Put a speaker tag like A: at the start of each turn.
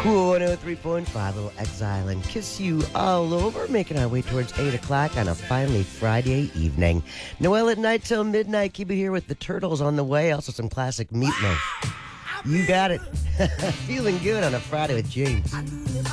A: Cool 103.5, little Exile and Kiss You All Over, making our way towards 8 o'clock on a finally Friday evening. Noel at night till midnight. Keep it here with the Turtles on the way. Also some classic Meatloaf. You got it. Feeling good on a Friday with James.